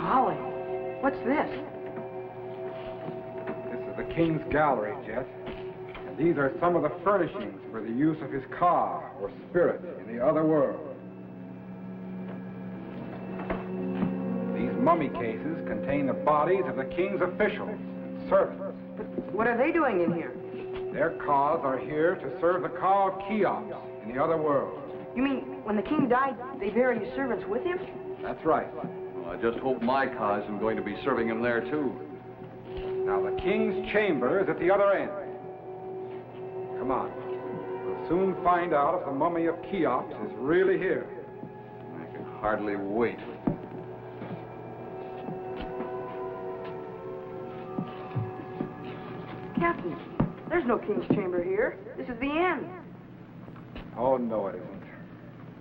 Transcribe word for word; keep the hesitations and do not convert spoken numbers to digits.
Golly, what's this? This is the King's gallery, Jet. And these are some of the furnishings for the use of his Ka, or spirit, in the other world. These mummy cases contain the bodies of the King's officials and servants. But what are they doing in here? Their Kas are here to serve the Ka of Cheops in the other world. You mean when the king died, they buried his servants with him? That's right. Well, I just hope my Ka isn't going to be serving him there, too. Now, the King's chamber is at the other end. Come on. We'll soon find out if the mummy of Cheops is really here. I can hardly wait. Captain, there's no king's chamber here. This is the end. Oh, no, it isn't.